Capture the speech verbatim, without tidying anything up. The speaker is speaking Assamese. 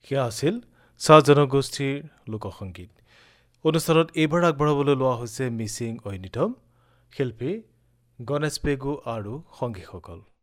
সেয়া আছিল চাহ জনগোষ্ঠীৰ লোকসংগীত। অনুষ্ঠানত এইবাৰ আগবঢ়াবলৈ লোৱা হৈছে মিচিং ঐনিতম শিল্পী গণেশ পেগু আৰু সংগীসকল।